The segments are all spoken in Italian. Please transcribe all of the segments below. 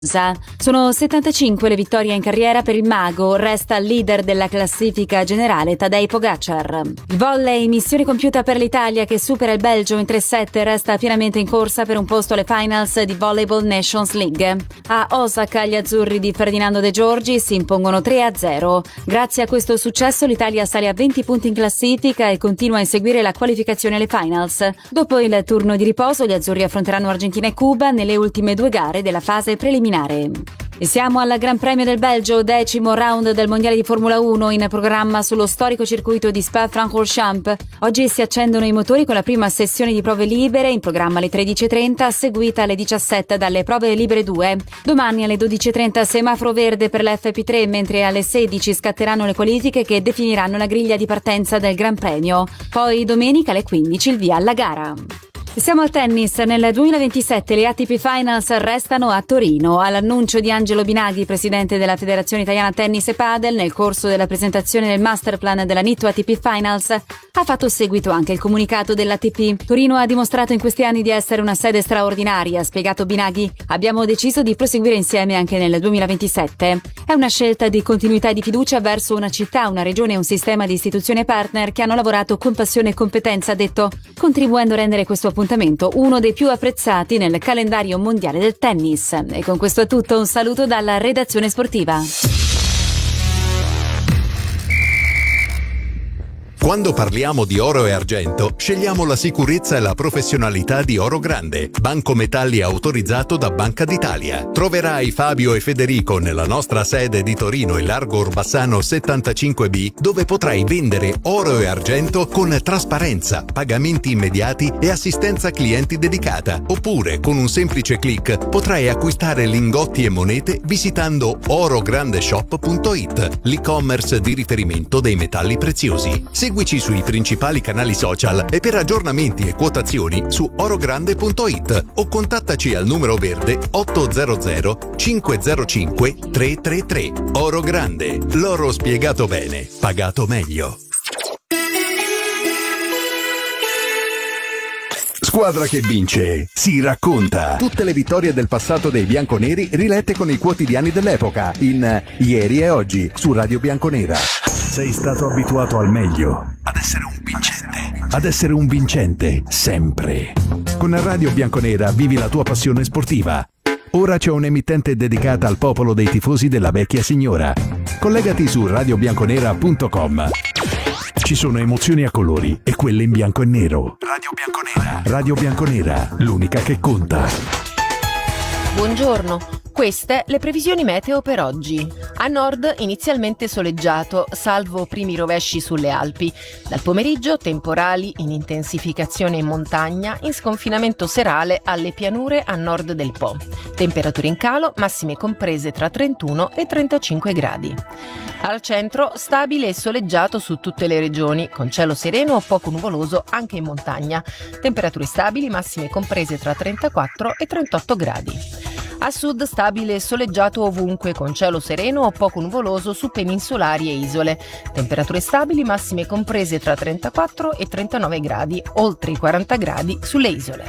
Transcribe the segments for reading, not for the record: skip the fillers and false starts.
Sono 75 le vittorie in carriera per il mago, resta leader della classifica generale Tadej Pogacar. Il volley, missione compiuta per l'Italia che supera il Belgio in 3-7, resta pienamente in corsa per un posto alle finals di Volleyball Nations League. A Osaka gli azzurri di Ferdinando De Giorgi si impongono 3-0. Grazie a questo successo l'Italia sale a 20 punti in classifica e continua a inseguire la qualificazione alle finals. Dopo il turno di riposo gli azzurri affronteranno Argentina e Cuba nelle ultime due gare della fase preliminare. E siamo al Gran Premio del Belgio, 10° round del Mondiale di Formula 1 in programma sullo storico circuito di Spa-Francorchamps. Oggi si accendono i motori con la prima sessione di prove libere, in programma alle 13.30, seguita alle 17 dalle prove libere 2. Domani alle 12.30 semaforo verde per la FP3, mentre alle 16 scatteranno le qualifiche che definiranno la griglia di partenza del Gran Premio. Poi domenica alle 15 il via alla gara. Siamo al tennis. Nel 2027 le ATP Finals restano a Torino. All'annuncio di Angelo Binaghi, presidente della Federazione Italiana Tennis e Padel, nel corso della presentazione del masterplan della Nitto ATP Finals, ha fatto seguito anche il comunicato dell'ATP. Torino ha dimostrato in questi anni di essere una sede straordinaria, ha spiegato Binaghi. Abbiamo deciso di proseguire insieme anche nel 2027. È una scelta di continuità e di fiducia verso una città, una regione e un sistema di istituzioni e partner che hanno lavorato con passione e competenza, ha detto, contribuendo a rendere questo appuntamento uno dei più apprezzati nel calendario mondiale del tennis. E con questo è tutto, un saluto dalla redazione sportiva. Quando parliamo di oro e argento, scegliamo la sicurezza e la professionalità di Oro Grande, banco metalli autorizzato da Banca d'Italia. Troverai Fabio e Federico nella nostra sede di Torino in Largo Orbassano 75B, dove potrai vendere oro e argento con trasparenza, pagamenti immediati e assistenza clienti dedicata. Oppure, con un semplice click, potrai acquistare lingotti e monete visitando orograndeshop.it, l'e-commerce di riferimento dei metalli preziosi. Seguici sui principali canali social e per aggiornamenti e quotazioni su orogrande.it o contattaci al numero verde 800 505 333. Oro Grande, l'oro spiegato bene, pagato meglio. Squadra che vince si racconta. Tutte le vittorie del passato dei bianconeri rilette con i quotidiani dell'epoca in Ieri e Oggi su Radio Bianconera. Sei stato abituato al meglio, ad essere un vincente, ad essere un vincente sempre. Con Radio Bianconera vivi la tua passione sportiva. Ora c'è un'emittente dedicata al popolo dei tifosi della vecchia signora. Collegati su radiobianconera.com. Ci sono emozioni a colori e quelle in bianco e nero. Radio Bianconera. Radio Bianconera, l'unica che conta. Buongiorno. Queste le previsioni meteo per oggi. A nord inizialmente soleggiato, salvo primi rovesci sulle Alpi. Dal pomeriggio temporali in intensificazione in montagna, in sconfinamento serale alle pianure a nord del Po. Temperature in calo, massime comprese tra 31 e 35 gradi. Al centro stabile e soleggiato su tutte le regioni, con cielo sereno o poco nuvoloso anche in montagna. Temperature stabili, massime comprese tra 34 e 38 gradi. A sud stabile e soleggiato ovunque, con cielo sereno o poco nuvoloso su peninsulari e isole. Temperature stabili, massime comprese tra 34 e 39 gradi, oltre i 40 gradi sulle isole.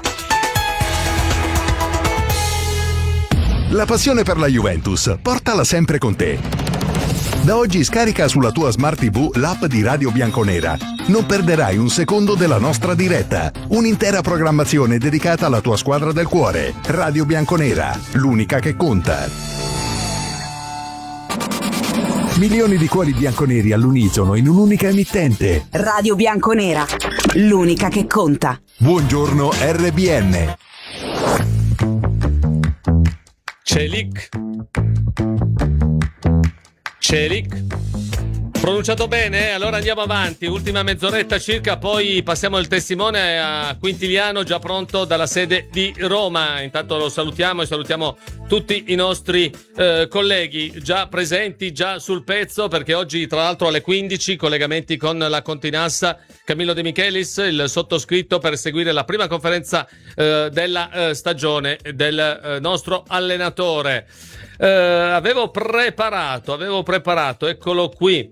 La passione per la Juventus, portala sempre con te. Da oggi scarica sulla tua Smart TV l'app di Radio Bianconera. Non perderai un secondo della nostra diretta. Un'intera programmazione dedicata alla tua squadra del cuore. Radio Bianconera, l'unica che conta. Milioni di cuori bianconeri all'unisono in un'unica emittente. Radio Bianconera, l'unica che conta. Buongiorno RBN. Celik. Pronunciato bene? Allora andiamo avanti, ultima mezz'oretta circa, poi passiamo il testimone a Quintiliano, già pronto dalla sede di Roma. Intanto lo salutiamo e salutiamo tutti i nostri colleghi già presenti, già sul pezzo, perché oggi tra l'altro alle 15 collegamenti con la Continassa, Camillo De Michelis, il sottoscritto, per seguire la prima conferenza della stagione del nostro allenatore. Avevo preparato, eccolo qui,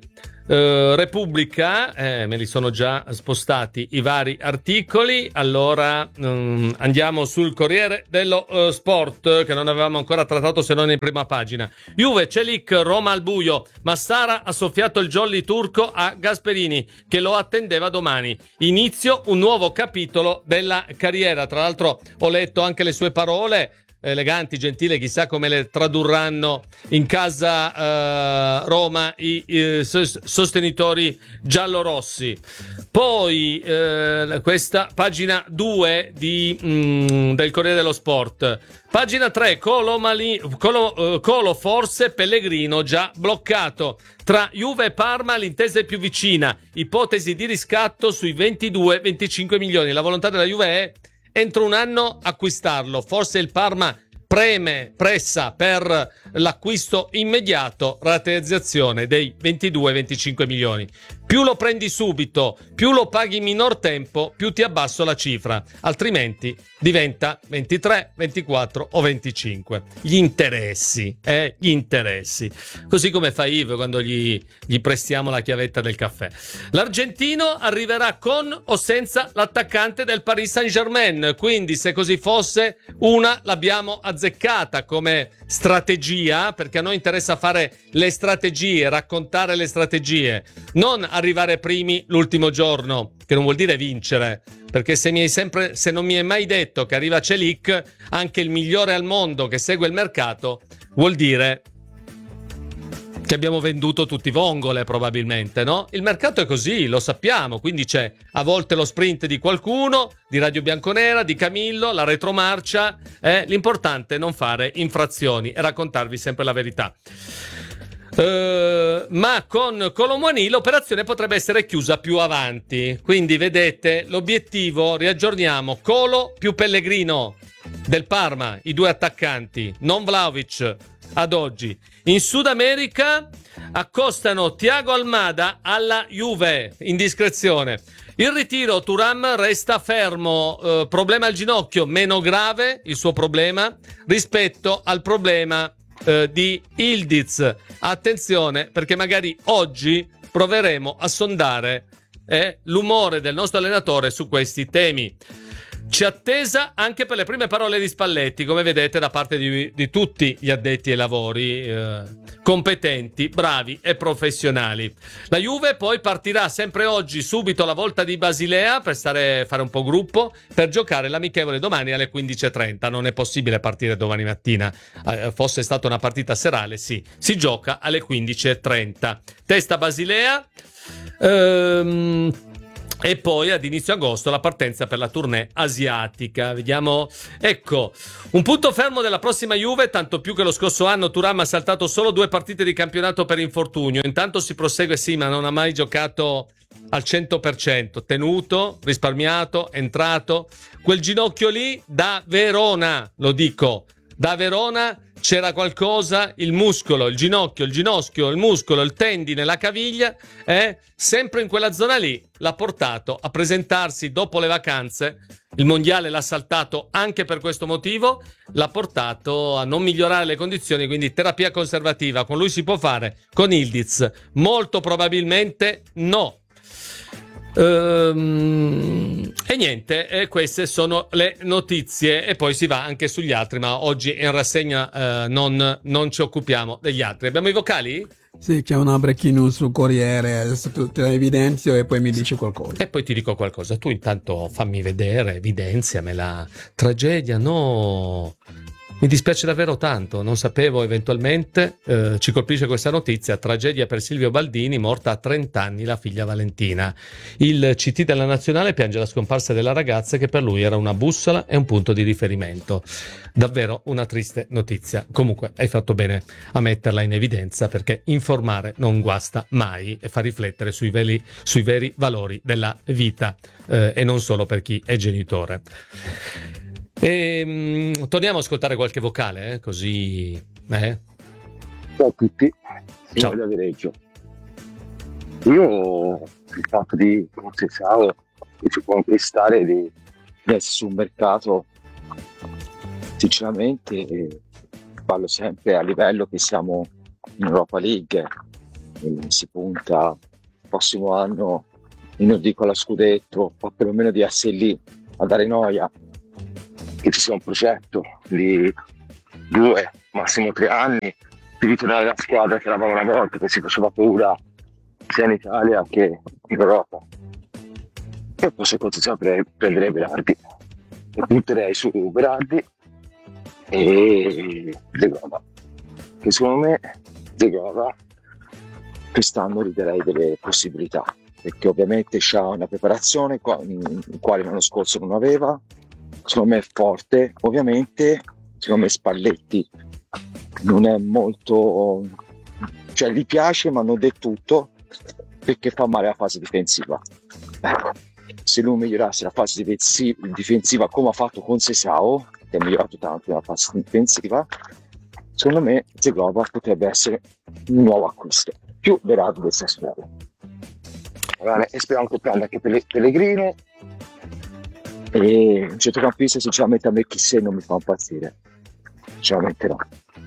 Repubblica, me li sono già spostati i vari articoli. Allora andiamo sul Corriere dello Sport, che non avevamo ancora trattato se non in prima pagina. Juve, Celik, Roma al buio. Massara ha soffiato il jolly turco a Gasperini, che lo attendeva domani. Inizio un nuovo capitolo della carriera. Tra l'altro ho letto anche le sue parole, eleganti, gentili, chissà come le tradurranno in casa Roma i sostenitori giallorossi. Poi questa pagina 2 del Corriere dello Sport. Pagina 3, Colo forse, Pellegrino già bloccato. Tra Juve e Parma l'intesa è più vicina, ipotesi di riscatto sui 22-25 milioni. La volontà della Juve è entro un anno acquistarlo. Forse il Parma pressa per l'acquisto immediato, rateizzazione dei 22-25 milioni. Più lo prendi subito, più lo paghi in minor tempo, più ti abbasso la cifra, altrimenti diventa 23, 24 o 25. Gli interessi. Così come fa Yves quando gli prestiamo la chiavetta del caffè. L'argentino arriverà con o senza l'attaccante del Paris Saint-Germain, quindi se così fosse una l'abbiamo azzeccata come strategia, perché a noi interessa fare le strategie, raccontare le strategie, non arrivare primi l'ultimo giorno, che non vuol dire vincere, perché se non mi hai mai detto che arriva Celik, anche il migliore al mondo che segue il mercato, vuol dire che abbiamo venduto tutti vongole probabilmente, no? Il mercato è così, lo sappiamo, quindi c'è a volte lo sprint di qualcuno, di Radio Bianconera, di Camillo, la retromarcia, l'importante è non fare infrazioni e raccontarvi sempre la verità. Ma con Colomboani l'operazione potrebbe essere chiusa più avanti, quindi vedete l'obiettivo, riaggiorniamo: Colo più Pellegrino del Parma, i due attaccanti, non Vlahovic ad oggi. In Sud America accostano Thiago Almada alla Juve, indiscrezione. Il ritiro, Thuram resta fermo, problema al ginocchio, meno grave il suo problema rispetto al problema di Ildiz. Attenzione, perché magari oggi proveremo a sondare l'umore del nostro allenatore su questi temi. C'è attesa anche per le prime parole di Spalletti, come vedete, da parte di tutti gli addetti ai lavori, competenti, bravi e professionali. La Juve poi partirà sempre oggi, subito, la volta di Basilea per fare un po' gruppo, per giocare l'amichevole domani alle 15:30. Non è possibile partire domani mattina, fosse stata una partita serale, sì, si gioca alle 15:30. Testa Basilea. E poi ad inizio agosto la partenza per la tournée asiatica. Vediamo, ecco, un punto fermo della prossima Juve, tanto più che lo scorso anno Thuram ha saltato solo 2 partite di campionato per infortunio. Intanto si prosegue, sì, ma non ha mai giocato al 100%, tenuto, risparmiato, entrato. Quel ginocchio lì da Verona, lo dico, da Verona c'era qualcosa, il muscolo, il ginocchio, il muscolo, il tendine, la caviglia, sempre in quella zona lì l'ha portato a presentarsi dopo le vacanze. Il mondiale l'ha saltato anche per questo motivo, l'ha portato a non migliorare le condizioni, quindi terapia conservativa con lui si può fare, con Ildiz molto probabilmente no. E niente, queste sono le notizie e poi si va anche sugli altri, ma oggi in rassegna non ci occupiamo degli altri. Abbiamo i vocali? Sì, c'è una breaking news sul Corriere, te la evidenzio e poi mi dici qualcosa. E poi ti dico qualcosa, tu intanto fammi vedere, evidenziamela. Tragedia, no... Mi dispiace davvero tanto, non sapevo, eventualmente ci colpisce questa notizia: tragedia per Silvio Baldini, morta a 30 anni la figlia Valentina. Il CT della Nazionale piange la scomparsa della ragazza che per lui era una bussola e un punto di riferimento. Davvero una triste notizia. Comunque hai fatto bene a metterla in evidenza, perché informare non guasta mai e fa riflettere sui veri valori della vita, e non solo per chi è genitore. Torniamo ad ascoltare qualche vocale, così. Ciao a tutti, signore da Viareggio. Io il fatto di pensavo che ci può acquistare di essere sul mercato, sinceramente parlo sempre a livello che siamo in Europa League, si punta prossimo anno, io non dico allo scudetto, o perlomeno di essere lì a dare noia, che ci sia un progetto di 2, massimo 3 anni, di ritornare alla squadra che eravamo una volta, che si faceva paura sia in Italia che in Europa. E poi secondo me prenderei Berardi e punterei su Berardi e Zegrova, che secondo me Zegrova quest'anno ridarei delle possibilità, perché ovviamente c'ha una preparazione in quale l'anno scorso non aveva, secondo me è forte, ovviamente secondo me Spalletti non è molto, cioè gli piace ma non del tutto, perché fa male la fase difensiva. Ecco, se lui migliorasse la fase difensiva come ha fatto con Sesao, che ha migliorato tanto la fase difensiva, secondo me Zegrova potrebbe essere un nuovo acquisto, più Berardi del Sassuolo. E speriamo che prenda anche Pellegrino, e un centrocampista sinceramente a me Chissé non mi fa impazzire, sinceramente no.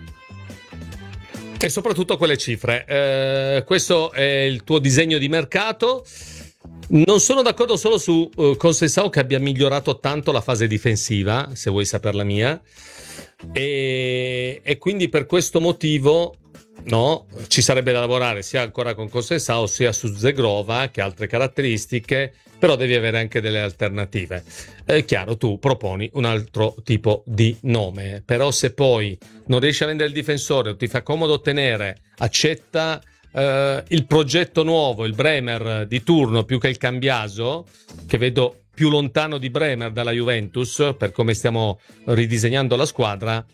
E soprattutto quelle cifre. Questo è il tuo disegno di mercato. Non sono d'accordo solo su Conceição, che abbia migliorato tanto la fase difensiva, se vuoi sapere la mia, e quindi per questo motivo no, ci sarebbe da lavorare sia ancora con Conceição sia su Zegrova, che ha altre caratteristiche, però devi avere anche delle alternative. È chiaro, tu proponi un altro tipo di nome, però se poi non riesci a vendere il difensore o ti fa comodo tenere, accetta il progetto nuovo, il Bremer di turno più che il Cambiaso, che vedo più lontano di Bremer dalla Juventus per come stiamo ridisegnando la squadra,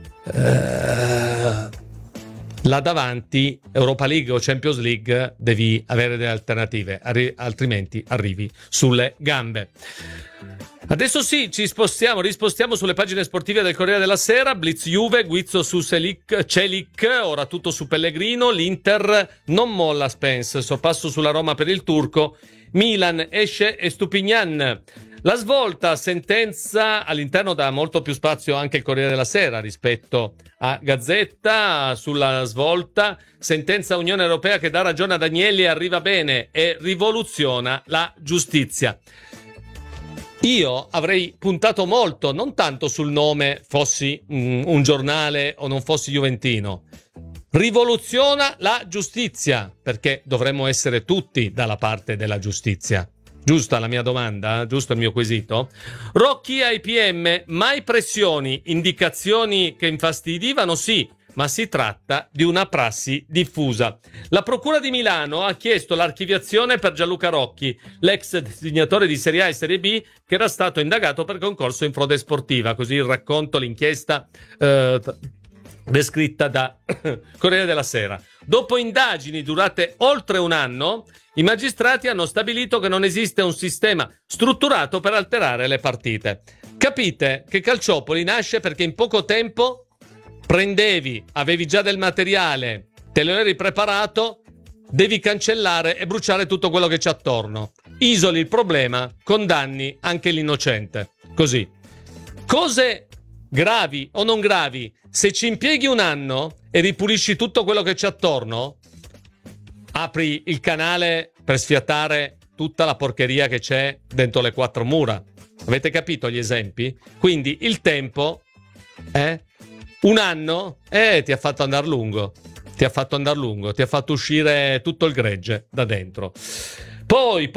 là davanti Europa League o Champions League devi avere delle alternative, altrimenti arrivi sulle gambe. Adesso sì, rispostiamo sulle pagine sportive del Corriere della Sera. Blitz Juve, Guizzo su Celik, ora tutto su Pellegrino, l'Inter non molla Spence, sorpasso sulla Roma per il turco, Milan esce e Stupignan. La svolta, sentenza, all'interno dà molto più spazio anche il Corriere della Sera rispetto a Gazzetta. Sulla svolta, sentenza Unione Europea che dà ragione ad Agnelli, arriva bene e rivoluziona la giustizia. Io avrei puntato molto, non tanto sul nome, fossi un giornale o non fossi juventino. Rivoluziona la giustizia, perché dovremmo essere tutti dalla parte della giustizia. Giusta la mia domanda? Giusto il mio quesito? Rocchi ai PM, mai pressioni, indicazioni che infastidivano? Sì, ma si tratta di una prassi diffusa. La Procura di Milano ha chiesto l'archiviazione per Gianluca Rocchi, l'ex disegnatore di Serie A e Serie B, che era stato indagato per concorso in frode sportiva. Così il racconto, l'inchiesta descritta da Corriere della Sera. Dopo indagini durate oltre un anno, i magistrati hanno stabilito che non esiste un sistema strutturato per alterare le partite. Capite che Calciopoli nasce perché in poco tempo avevi già del materiale, te lo eri preparato, devi cancellare e bruciare tutto quello che c'è attorno. Isoli il problema, condanni anche l'innocente. Così. Cose gravi o non gravi, se ci impieghi un anno e ripulisci tutto quello che c'è attorno, apri il canale per sfiatare tutta la porcheria che c'è dentro le quattro mura. Avete capito gli esempi? Quindi il tempo, un anno, ti ha fatto andare lungo. Ti ha fatto uscire tutto il gregge da dentro. Poi,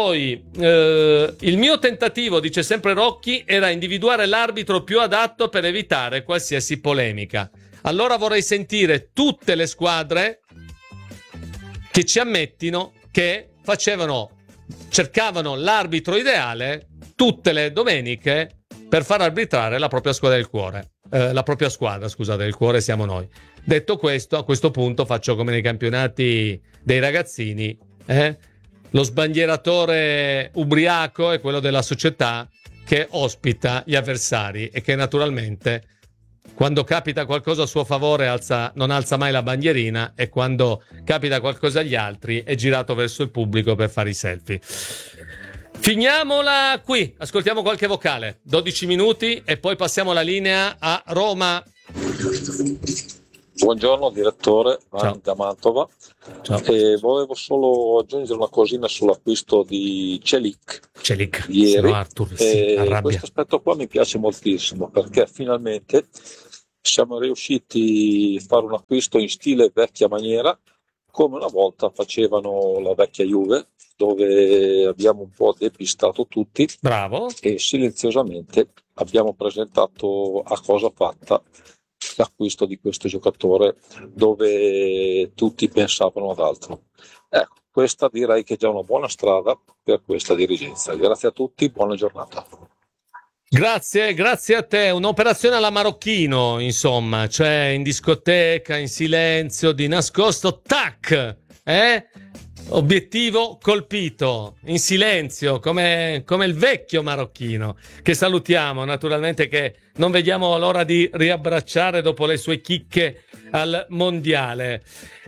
il mio tentativo, dice sempre Rocchi, era individuare l'arbitro più adatto per evitare qualsiasi polemica. Allora vorrei sentire tutte le squadre che ci ammettino che cercavano l'arbitro ideale tutte le domeniche per far arbitrare la propria squadra del cuore. La propria squadra, scusate, del cuore siamo noi. Detto questo, a questo punto faccio come nei campionati dei ragazzini, lo sbandieratore ubriaco è quello della società che ospita gli avversari e che naturalmente quando capita qualcosa a suo favore non alza mai la bandierina, e quando capita qualcosa agli altri è girato verso il pubblico per fare i selfie. Finiamola qui, ascoltiamo qualche vocale, 12 minuti e poi passiamo la linea a Roma. Buongiorno direttore, Ciao. da Mantova. Ciao. Volevo solo aggiungere una cosina sull'acquisto di Celik Celic, ieri. se no Arthur si arrabbia. Questo aspetto qua mi piace moltissimo perché finalmente siamo riusciti a fare un acquisto in stile vecchia maniera, come una volta facevano la vecchia Juve, dove abbiamo un po' depistato tutti Bravo. e silenziosamente abbiamo presentato a cosa fatta l'acquisto di questo giocatore, dove tutti pensavano ad altro. Ecco, questa direi che è già una buona strada per questa dirigenza. Grazie a tutti, buona giornata. Grazie a te. Un'operazione alla Marocchino, insomma, cioè in discoteca, in silenzio, di nascosto, tac, obiettivo colpito, in silenzio, come il vecchio Marocchino, che salutiamo naturalmente, che non vediamo l'ora di riabbracciare dopo le sue chicche al mondiale.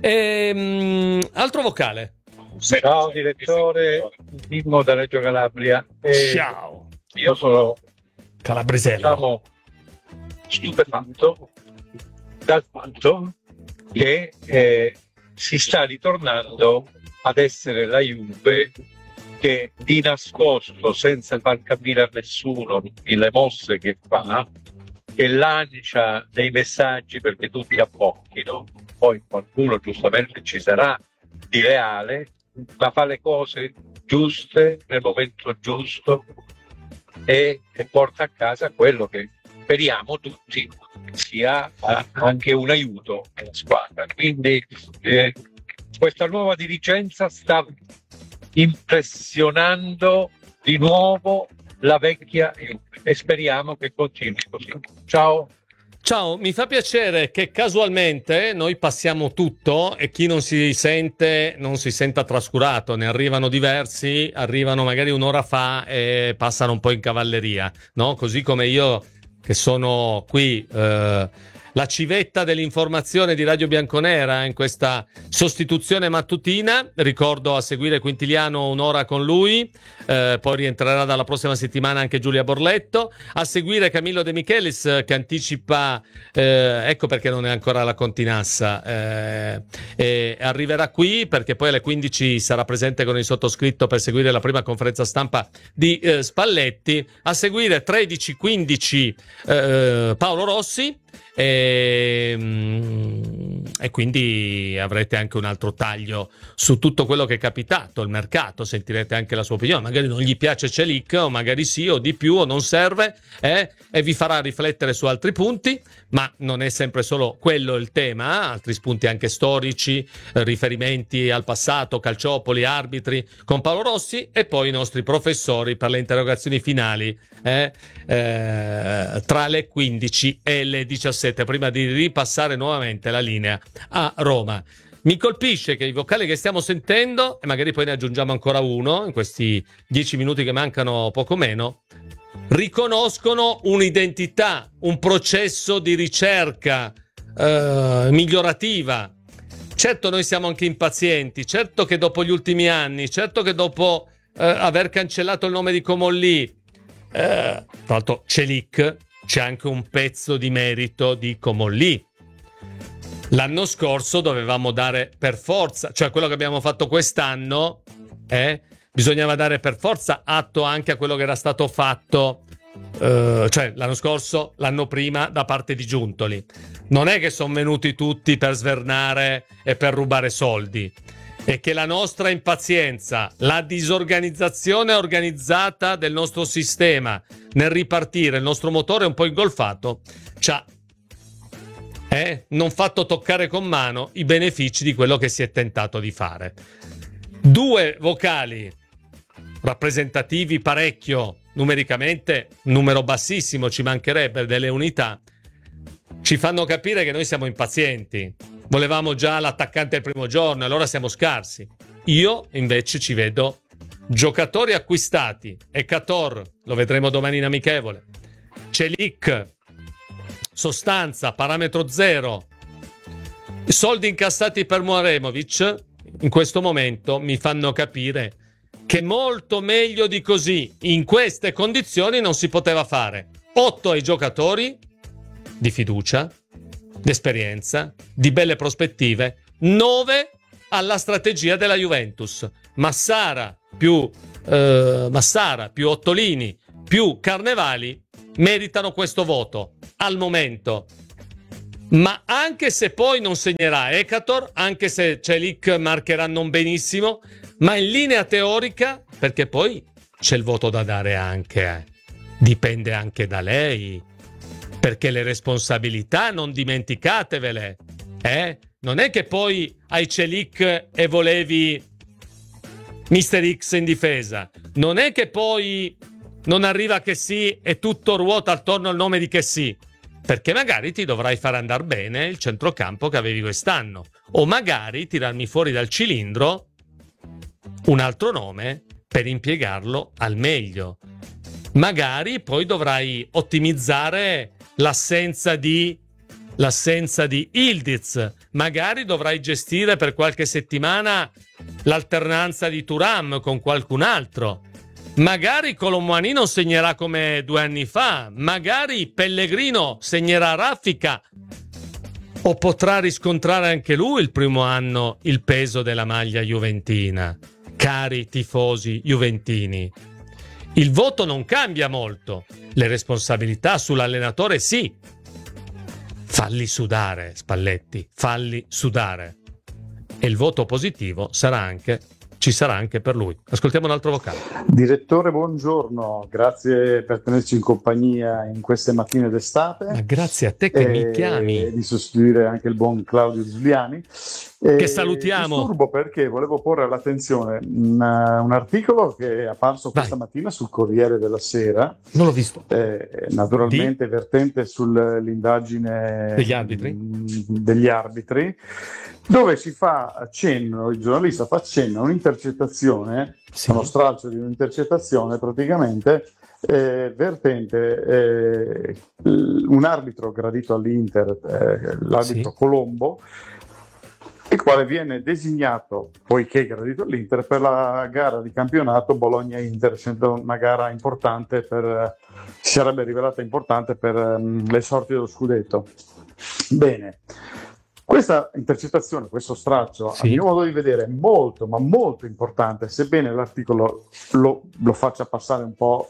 Altro vocale. Ciao direttore, Mimmo da Reggio Calabria. Ciao. Io sono Calabrisello. Stupefatto dal fatto che si sta ritornando ad essere la Juve che di nascosto, senza far capire a nessuno le mosse che fa, che lancia dei messaggi perché tutti abbocchino, poi qualcuno giustamente ci sarà di leale, ma fa le cose giuste nel momento giusto e porta a casa quello che speriamo tutti sia anche un aiuto alla squadra. Quindi questa nuova dirigenza sta impressionando di nuovo la vecchia Juve e speriamo che continui così. Ciao. Ciao, mi fa piacere che casualmente noi passiamo tutto e chi non si senta trascurato. Ne arrivano diversi, arrivano magari un'ora fa e passano un po' in cavalleria, no? Così come io che sono qui, la civetta dell'informazione di Radio Bianconera in questa sostituzione mattutina. Ricordo a seguire Quintiliano un'ora con lui, poi rientrerà dalla prossima settimana anche Giulia Borletto, a seguire Camillo De Michelis che anticipa, ecco perché non è ancora la Continassa, e arriverà qui perché poi alle 15 sarà presente con il sottoscritto per seguire la prima conferenza stampa di Spalletti, a seguire 13-15 Paolo Rossi. E quindi avrete anche un altro taglio su tutto quello che è capitato, il mercato, sentirete anche la sua opinione, magari non gli piace Celik o magari sì o di più o non serve, e vi farà riflettere su altri punti, ma non è sempre solo quello il tema, altri spunti anche storici, riferimenti al passato, calciopoli, arbitri con Paolo Rossi e poi i nostri professori per le interrogazioni finali tra le 15 e le 17, prima di ripassare nuovamente la linea a Roma. Mi colpisce che i vocali che stiamo sentendo, e magari poi ne aggiungiamo ancora uno in questi 10 minuti che mancano, poco meno, riconoscono un'identità, un processo di ricerca migliorativa. Certo noi siamo anche impazienti, certo che dopo gli ultimi anni, certo che dopo aver cancellato il nome di Comolli, tra l'altro Celik, c'è anche un pezzo di merito di Comolli. L'anno scorso dovevamo dare per forza, cioè quello che abbiamo fatto quest'anno, bisognava dare per forza atto anche a quello che era stato fatto, cioè l'anno scorso, l'anno prima da parte di Giuntoli. Non è che sono venuti tutti per svernare e per rubare soldi. E che la nostra impazienza, la disorganizzazione organizzata del nostro sistema nel ripartire, il nostro motore un po' ingolfato, ci ha non fatto toccare con mano i benefici di quello che si è tentato di fare. 2 vocali rappresentativi parecchio, numericamente, numero bassissimo, ci mancherebbe, delle unità, ci fanno capire che noi siamo impazienti. Volevamo già l'attaccante il primo giorno, allora siamo scarsi. Io invece ci vedo giocatori acquistati. Ekator, lo vedremo domani in amichevole. Celik, sostanza, parametro zero. Soldi incassati per Muaremovic, in questo momento mi fanno capire che molto meglio di così, in queste condizioni, non si poteva fare. 8 ai giocatori di fiducia, d'esperienza, di belle prospettive, 9 alla strategia della Juventus. Massara più Ottolini più Carnevali meritano questo voto al momento. Ma anche se poi non segnerà Ekator, anche se Celik marcherà non benissimo, ma in linea teorica, perché poi c'è il voto da dare anche, dipende anche da lei, perché le responsabilità non dimenticatevele, non è che poi hai Celik e volevi Mister X in difesa, non è che poi non arriva che sì e tutto ruota attorno al nome di che sì, perché magari ti dovrai far andare bene il centrocampo che avevi quest'anno, o magari tirarmi fuori dal cilindro un altro nome per impiegarlo al meglio. Magari poi dovrai ottimizzare l'assenza di Ildiz, magari dovrai gestire per qualche settimana l'alternanza di Thuram con qualcun altro, magari Colomboani non segnerà come 2 anni fa, magari Pellegrino segnerà raffica, o potrà riscontrare anche lui il primo anno il peso della maglia juventina. Cari tifosi juventini, il voto non cambia molto, le responsabilità sull'allenatore sì. Falli sudare, Spalletti, falli sudare. E il voto positivo ci sarà anche per lui. Ascoltiamo un altro vocale. Direttore, buongiorno, grazie per tenerci in compagnia in queste mattine d'estate. Ma grazie a te che mi chiami. Di sostituire anche il buon Claudio Giuliani. Che salutiamo. Disturbo perché volevo porre all'attenzione un articolo che è apparso questa mattina sul Corriere della Sera. Non l'ho visto. Naturalmente vertente sull'indagine degli arbitri, dove si fa accenno, il giornalista fa accenno a un'intercettazione, uno stralcio di un'intercettazione praticamente vertente un arbitro gradito all'Inter, l'arbitro Colombo, il quale viene designato, poiché gradito all'Inter, per la gara di campionato Bologna-Inter, essendo una gara importante si sarebbe rivelata importante per le sorti dello scudetto. Bene. Questa intercettazione, questo straccio, a mio modo di vedere, è molto, ma molto importante, sebbene l'articolo lo faccia passare un po'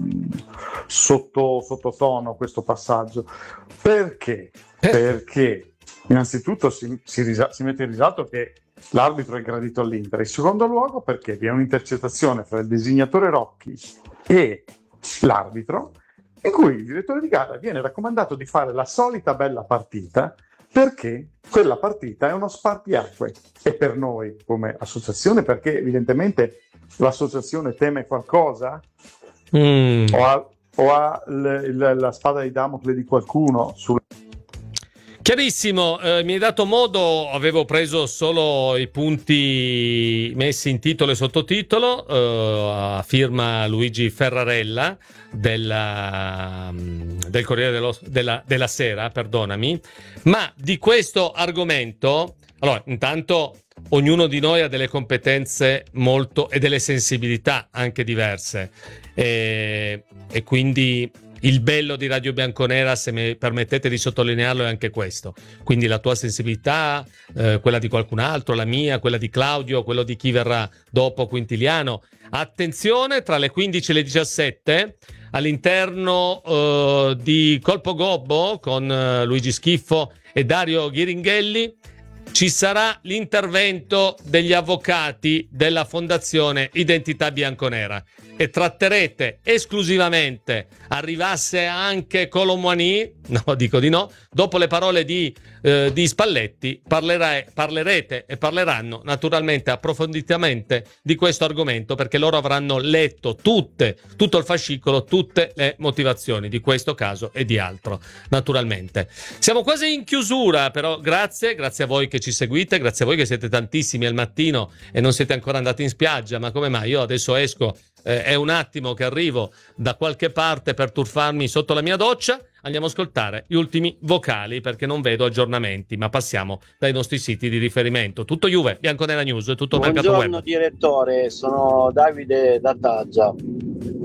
sottotono questo passaggio. Perché? Perché innanzitutto si mette in risalto che l'arbitro è gradito all'Inter. In secondo luogo perché vi è un'intercettazione fra il designatore Rocchi e l'arbitro, in cui il direttore di gara viene raccomandato di fare la solita bella partita, perché quella partita è uno spartiacque, e per noi come associazione, perché evidentemente l'associazione teme qualcosa o ha la spada di Damocle di qualcuno sul... Chiarissimo, mi hai dato modo, avevo preso solo i punti messi in titolo e sottotitolo, a firma Luigi Ferrarella del Corriere della Sera, perdonami, ma di questo argomento, allora intanto ognuno di noi ha delle competenze e delle sensibilità anche diverse, e quindi il bello di Radio Bianconera, se mi permettete di sottolinearlo, è anche questo. Quindi la tua sensibilità, quella di qualcun altro, la mia, quella di Claudio, quello di chi verrà dopo, Quintiliano. Attenzione, tra le 15 e le 17, all'interno di Colpo Gobbo, con Luigi Schiffo e Dario Ghiringhelli, ci sarà l'intervento degli avvocati della Fondazione Identità Bianconera e tratterete esclusivamente, arrivasse anche Colomboani, no, dico di no, dopo le parole di Spalletti, parlerete e parleranno naturalmente approfonditamente di questo argomento, perché loro avranno letto tutto il fascicolo, tutte le motivazioni di questo caso e di altro, naturalmente. Siamo quasi in chiusura, però grazie a voi che ci seguite, grazie a voi che siete tantissimi al mattino e non siete ancora andati in spiaggia. Ma come mai? Io adesso esco, è un attimo che arrivo da qualche parte per tuffarmi sotto la mia doccia. Andiamo a ascoltare gli ultimi vocali, perché non vedo aggiornamenti, ma passiamo dai nostri siti di riferimento. Tutto Juve, Bianconera News, tutto il mercato web. Buongiorno direttore, sono Davide da Taggia.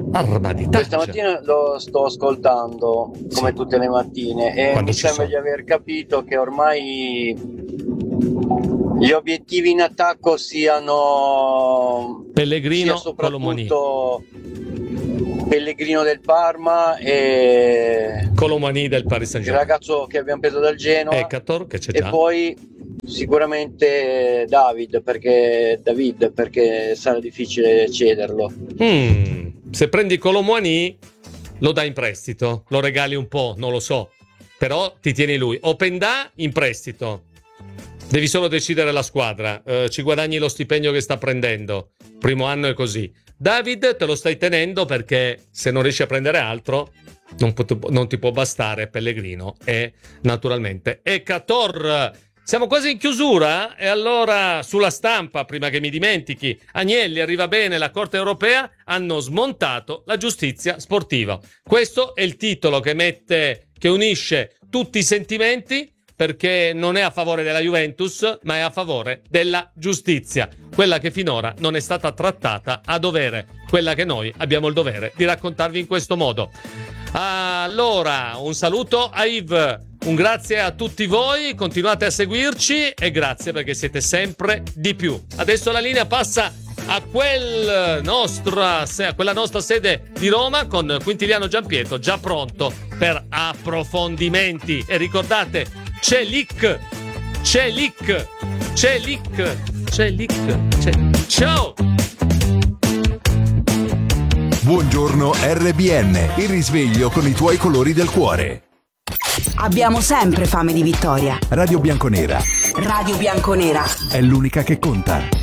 Arma-di-taccia. Questa mattina lo sto ascoltando come tutte le mattine e Quando mi ci sembra sono. di aver capito che ormai gli obiettivi in attacco siano Pellegrino, sia soprattutto Pellegrino del Parma e Colomani del Paris il Saint-Germain. ragazzo che abbiamo preso dal Genoa Ekator, che c'è e già. poi sicuramente David perché sarà difficile cederlo. Se prendi Colomani lo dai in prestito, lo regali un po', non lo so, però ti tieni lui. Openda in prestito, devi solo decidere la squadra, ci guadagni lo stipendio che sta prendendo, primo anno è così. David te lo stai tenendo perché se non riesci a prendere altro non ti può bastare Pellegrino e naturalmente Ekator. Siamo quasi in chiusura e allora sulla Stampa, prima che mi dimentichi, Agnelli arriva bene, la Corte Europea hanno smontato la giustizia sportiva. Questo è il titolo che unisce tutti i sentimenti, perché non è a favore della Juventus, ma è a favore della giustizia, quella che finora non è stata trattata a dovere, quella che noi abbiamo il dovere di raccontarvi in questo modo. Allora, un saluto a Yves, un grazie a tutti voi, continuate a seguirci e grazie perché siete sempre di più. Adesso la linea passa a quella nostra sede di Roma con Quintiliano Giampietro già pronto per approfondimenti. E ricordate, c'è Lick. Ciao! Buongiorno RBN, il risveglio con i tuoi colori del cuore. Abbiamo sempre fame di vittoria. Radio Bianconera Radio Bianconera è l'unica che conta.